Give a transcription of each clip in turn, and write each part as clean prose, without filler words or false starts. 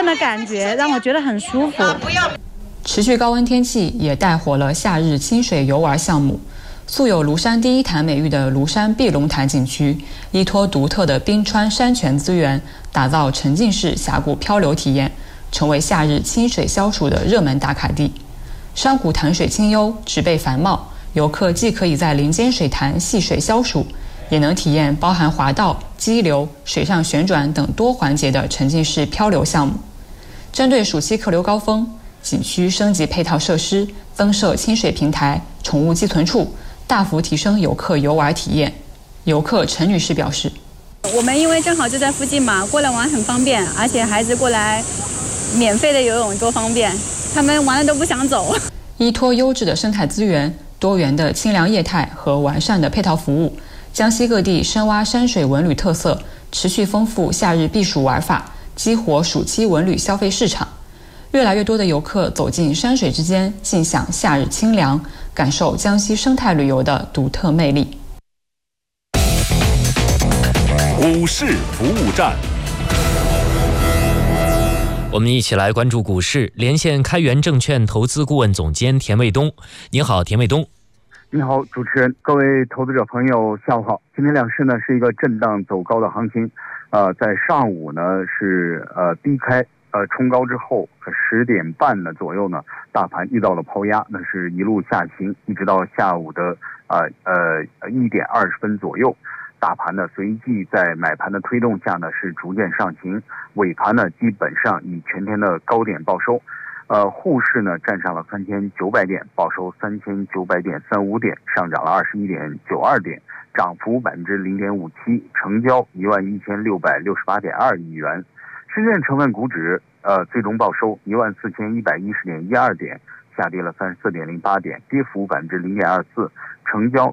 的感觉，让我觉得很舒服。 持续高温天气也带火了夏日清水游玩项目。素有庐山第一潭美誉的庐山碧龙潭景区，依托独特的冰川山泉资源，打造沉浸式峡谷漂流体验，成为夏日清水消暑的热门打卡地。山谷潭水清幽，植被繁茂，游客既可以在林间水潭戏水消暑，也能体验包含滑道、激流、水上旋转等多环节的沉浸式漂流项目。针对暑期客流高峰，景区升级配套设施，增设清水平台、宠物寄存处，大幅提升游客游玩体验。游客陈女士表示：“ 我们因为正好就在附近嘛，过来玩很方便，而且孩子过来免费的游泳多方便，他们玩的都不想走。” 依托优质的生态资源、多元的清凉业态和完善的配套服务，江西各地深挖山水文旅特色，持续丰富夏日避暑玩法，激活暑期文旅消费市场。越来越多的游客走进山水之间，尽享夏日清凉，感受江西生态旅游的独特魅力。 股市服务站， 我们一起来关注股市，连线开源证券投资顾问总监田卫东。您好，田卫东。 你好，主持人，各位投资者朋友，下午好。今天两市呢是一个震荡走高的行情，在上午呢是低开。冲高之后10点半的左右呢，大盘遇到了抛压，那是一路下行，一直到下午的1点20分左右，大盘呢随即在买盘的推动下呢是逐渐上行，尾盘呢基本上以全天的高点报收。沪市呢站上了3900点，报收3900.35点，上涨了21.92点，涨幅0.57%，成交11668.2亿元。深圳成分股指最终报收14110.12点，下跌了34.08点，跌幅0.24%，成交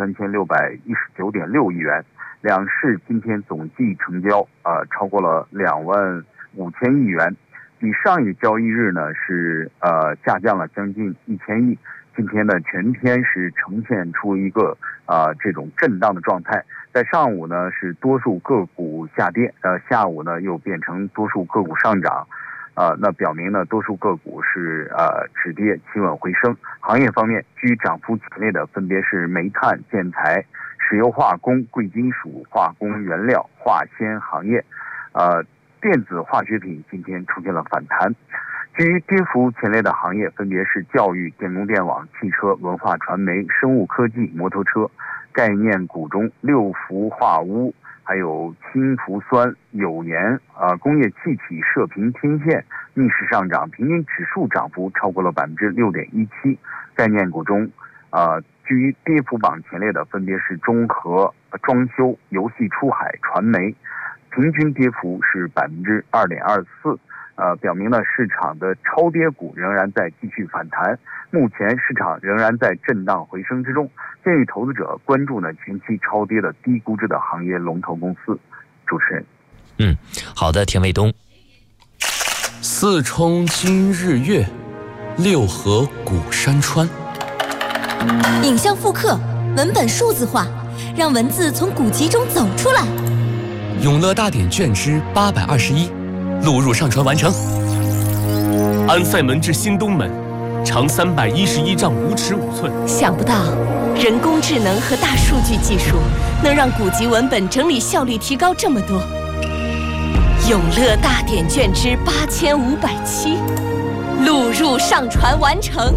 13619.6亿元。两市今天总计成交超过了25000亿元，比上一个交易日呢是下降了将近1000亿。今天呢全天是呈现出一个这种震荡的状态。在上午呢是多数个股下跌，下午呢又变成多数个股上涨，那表明呢多数个股是止跌企稳回升。行业方面，居涨幅前列的分别是煤炭、建材、石油化工、贵金属、化工原料、化纤行业，电子化学品今天出现了反弹。居跌幅前列的行业分别是教育、电工电网、汽车、文化传媒、生物科技、摩托车。概念股中，六氟化钨、还有氢氟酸、有盐、工业气体、射频天线逆势上涨，平均指数涨幅超过了6.17%。概念股中，居跌幅榜前列的分别是中核、装修、游戏出海、传媒，平均跌幅是2.24%。表明呢市场的超跌股仍然在继续反弹，目前市场仍然在震荡回升之中，建议投资者关注呢前期超跌的低估值的行业龙头公司。主持人， 好的，田卫东。 四冲今日月，六合古山川。 影像复刻，文本数字化，让文字从古籍中走出来。 永乐大典卷之821。录入上传完成。安塞门至新东门，长311丈5尺5寸。 想不到，人工智能和大数据技术能让古籍文本整理效率提高这么多。永乐大典卷之8507，录入上传完成。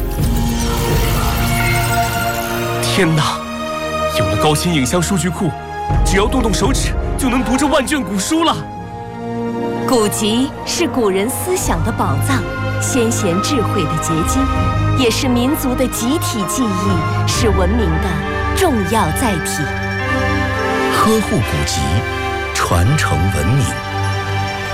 天哪！有了高清影像数据库，只要动动手指就能读这万卷古书了。 古籍是古人思想的宝藏，先贤智慧的结晶，也是民族的集体记忆，是文明的重要载体。 呵护古籍，传承文明。